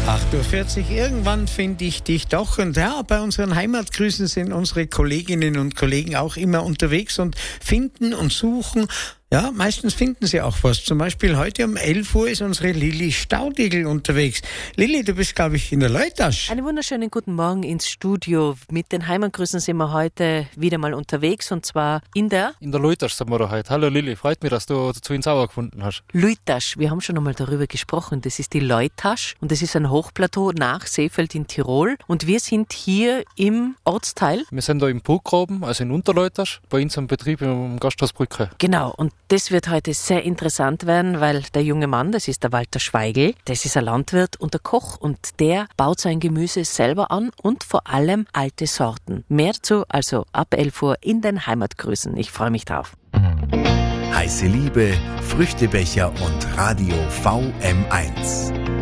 8:40 Uhr, irgendwann finde ich dich doch. Und ja, bei unseren Heimatgrüßen sind unsere Kolleginnen und Kollegen auch immer unterwegs und finden und suchen. Ja, meistens finden sie auch was. Zum Beispiel heute um 11 Uhr ist unsere Lilly Staudigl unterwegs. Lilly, du bist, glaube ich, in der Leutasch. Einen wunderschönen guten Morgen ins Studio. Mit den Heimatgrüßen sind wir heute wieder mal unterwegs und zwar in der Leutasch sind wir da heute. Hallo Lilly, freut mich, dass du zu ins Auer gefunden hast. Leutasch. Wir haben schon einmal darüber gesprochen. Das ist die Leutasch und das ist ein Hochplateau nach Seefeld in Tirol und wir sind hier im Ortsteil. Wir sind da im Burggraben, also in Unterleutasch, bei uns am Betrieb im Gasthaus Brücke. Genau, und das wird heute sehr interessant werden, weil der junge Mann, das ist der Walter Schweigl, das ist ein Landwirt und ein Koch und der baut sein Gemüse selber an und vor allem alte Sorten. Mehr dazu also ab 11 Uhr in den Heimatgrüßen. Ich freue mich drauf. Heiße Liebe, Früchtebecher und Radio VM1.